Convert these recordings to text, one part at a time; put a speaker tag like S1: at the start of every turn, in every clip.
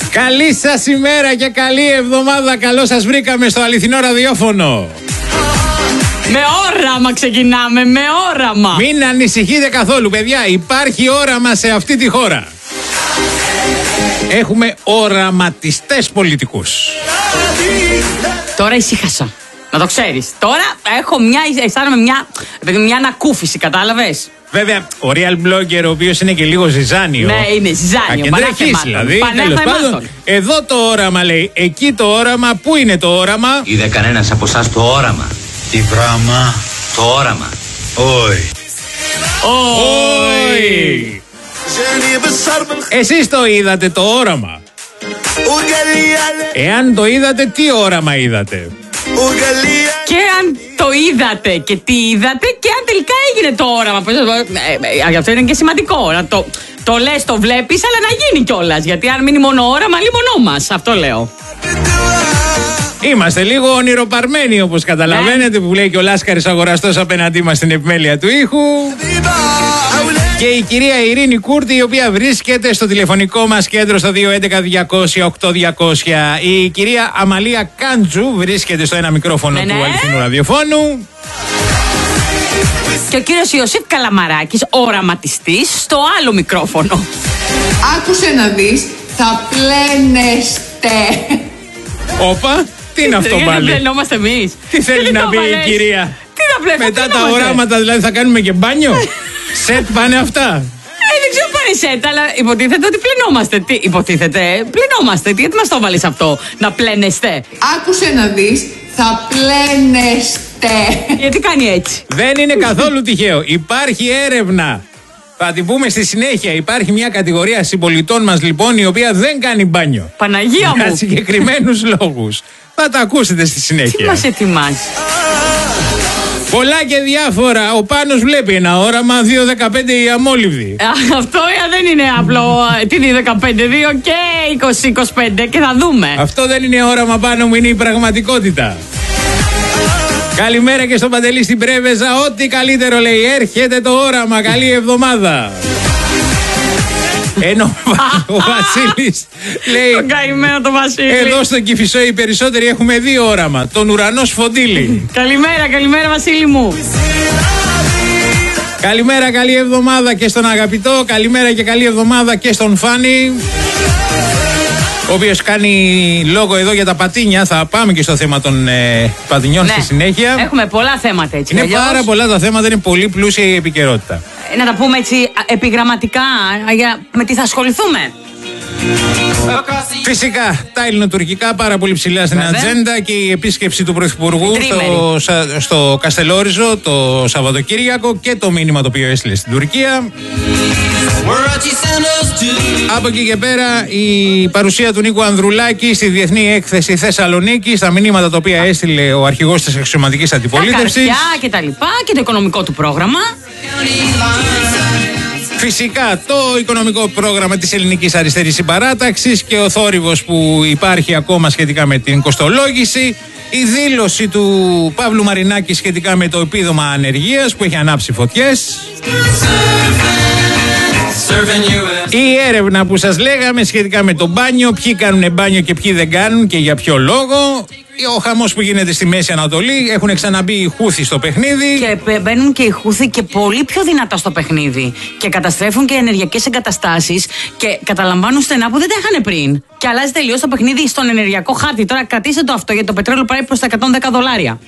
S1: Καλή σας ημέρα και καλή εβδομάδα. Καλώς σας βρήκαμε στο αληθινό ραδιόφωνο.
S2: Με όραμα ξεκινάμε, με όραμα.
S1: Μην ανησυχείτε καθόλου, παιδιά. Υπάρχει όραμα σε αυτή τη χώρα. Έχουμε οραματιστές πολιτικούς.
S2: Τώρα ησύχασα. Να το ξέρεις. Τώρα αισθάνομαι μια ανακούφιση, κατάλαβες.
S1: Βέβαια, ο real blogger, ο οποίος είναι και λίγο ζυζάνιο.
S2: Ναι, είναι ζυζάνιο.
S1: Ακεντρεχής δηλαδή. Τέλος πάντων, εδώ το όραμα λέει. Εκεί το όραμα. Πού είναι το όραμα?
S3: Είδε κανένας από εσάς το όραμα?
S4: Τι πράγμα?
S3: Το όραμα.
S4: Όχι.
S1: Όχι. Εσείς το είδατε το όραμα? Εάν το είδατε, τι όραμα είδατε?
S2: Και αν το είδατε και τι είδατε και αν τελικά έγινε το όραμα. Γι' αυτό είναι και σημαντικό. Να το λες, το βλέπεις, αλλά να γίνει κιόλας. Γιατί αν μείνει μόνο όραμα, λιμονό μας. Αυτό λέω.
S1: Είμαστε λίγο ονειροπαρμένοι, όπως καταλαβαίνετε, που λέει και ο Λάσκαρης αγοραστός απέναντί μας στην επιμέλεια του ήχου. Και η κυρία Ειρήνη Κούρτη, η οποία βρίσκεται στο τηλεφωνικό μας κέντρο στο 211-200-8200. Η κυρία Αμαλία Κάντζου βρίσκεται στο ένα μικρόφωνο του αληθινού ραδιοφώνου.
S2: Και ο κύριος Ιωσήφ Καλαμαράκης, οραματιστής, στο άλλο μικρόφωνο.
S5: Άκουσε να δεις, θα πλένεστε.
S1: Όπα, τι είναι αυτό πάλι?
S2: Δεν πλενόμαστε εμείς.
S1: Τι θέλει να πει η κυρία?
S2: Τι να πλένουμε?
S1: Μετά τα οράματα δηλαδή θα κάνουμε και μπάνιο? Σετ πάνε αυτά?
S2: Δεν ξέρω πάνε σετ, αλλά υποτίθεται ότι πλενόμαστε. Τι υποτίθεται? Πλενόμαστε. Γιατί μας το βάλεις αυτό, να πλένεστε?
S5: Άκουσε να δεις, θα πλένεστε.
S2: Γιατί κάνει έτσι?
S1: Δεν είναι καθόλου τυχαίο. Υπάρχει έρευνα. Θα την πούμε στη συνέχεια. Υπάρχει μια κατηγορία συμπολιτών μας λοιπόν, η οποία δεν κάνει μπάνιο.
S2: Παναγία μου.
S1: Για συγκεκριμένους λόγους. Θα τα ακούσετε στη συνέχεια.
S2: Τι μας ετοιμάζει?
S1: Πολλά και διάφορα. Ο Πάνος βλέπει ένα όραμα 2-15 η αμόλυβδη.
S2: Αυτό δεν είναι απλό. Τι 2-15, 2 και 20-25 και θα δούμε.
S1: Αυτό δεν είναι όραμα, Πάνο μου, είναι η πραγματικότητα. Καλημέρα και στον Παντελή στην Πρέβεζα. Ό,τι καλύτερο λέει. Έρχεται το όραμα. Καλή εβδομάδα. Ενώ ο Βασίλης λέει.
S2: Τον καημένο το Βασίλη.
S1: Εδώ στο Κηφισό οι περισσότεροι έχουμε δύο όραμα. Τον ουρανό Σφοντήλη.
S2: Καλημέρα Βασίλη μου.
S1: Καλημέρα, καλή εβδομάδα και στον αγαπητό. Καλημέρα και καλή εβδομάδα και στον Φάνη, ο οποίος κάνει λόγο εδώ για τα πατίνια. Θα πάμε και στο θέμα των πατινιών στη συνέχεια.
S2: Έχουμε πολλά θέματα έτσι.
S1: Είναι πάρα πολλά τα θέματα, είναι πολύ πλούσια η επικαιρότητα.
S2: Να τα πούμε έτσι επιγραμματικά, με τι θα ασχοληθούμε.
S1: Φυσικά τα ελληνοτουρκικά πάρα πολύ ψηλά στην ατζέντα και η επίσκεψη του Πρωθυπουργού στο Καστελόριζο το Σαββατοκύριακο και το μήνυμα το οποίο έστειλε στην Τουρκία. Από εκεί και πέρα η παρουσία του Νίκου Ανδρουλάκη στη Διεθνή Έκθεση Θεσσαλονίκη, στα μηνύματα τα οποία έστειλε ο αρχηγός της αξιωματικής αντιπολίτευσης.
S2: Τα καρδιά και τα λοιπά και το οικονομικό του πρόγραμμα.
S1: Φυσικά το οικονομικό πρόγραμμα της Ελληνικής Αριστερής Συμπαράταξης και ο θόρυβος που υπάρχει ακόμα σχετικά με την κοστολόγηση. Η δήλωση του Παύλου Μαρινάκη σχετικά με το επίδομα ανεργίας που έχει ανάψει φωτιές. Η έρευνα που σας λέγαμε σχετικά με το μπάνιο, ποιοι κάνουν μπάνιο και ποιοι δεν κάνουν και για ποιο λόγο. Ο χαμός που γίνεται στη Μέση Ανατολή, έχουν ξαναμπεί οι Χούθοι στο παιχνίδι.
S2: Και μπαίνουν και οι Χούθοι και πολύ πιο δυνατά στο παιχνίδι. Και καταστρέφουν και ενεργειακές εγκαταστάσεις και καταλαμβάνουν στενά που δεν τα είχαν πριν. Και αλλάζει τελείως το παιχνίδι στον ενεργειακό χάρτη. Τώρα κρατήστε το αυτό, γιατί το πετρέλαιο πάει προς τα $110.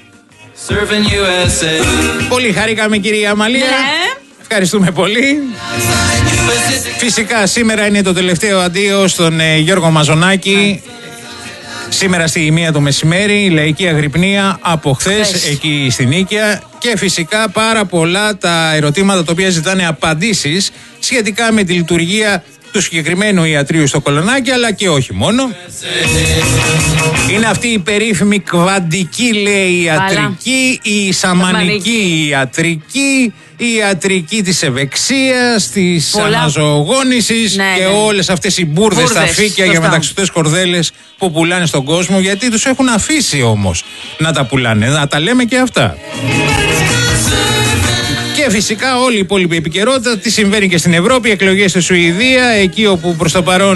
S1: Πολύ χαρήκαμε, κυρία Αμαλία.
S2: Ναι.
S1: Ευχαριστούμε πολύ. Φυσικά σήμερα είναι το τελευταίο αντίο στον Γιώργο Μαζονάκη. Σήμερα στη 1 το μεσημέρι, η λαϊκή αγρυπνία από χθες εκεί στη Νίκαια. Και φυσικά πάρα πολλά τα ερωτήματα τα οποία ζητάνε απαντήσεις σχετικά με τη λειτουργία του συγκεκριμένου ιατρείου στο Κολονάκι, αλλά και όχι μόνο. Είναι αυτή η περίφημη κβαντική, λέει, ιατρική, η σαμανική ιατρική, η ιατρική της ευεξίας, της αναζωογόνησης και όλες αυτές οι μπουρδες, τα φύκια για μεταξωτές κορδέλες που πουλάνε στον κόσμο, γιατί τους έχουν αφήσει όμως να τα πουλάνε, να τα λέμε και αυτά. Και φυσικά όλη η υπόλοιπη επικαιρότητα, τι συμβαίνει και στην Ευρώπη, εκλογές στη Σουηδία, εκεί όπου προς το παρόν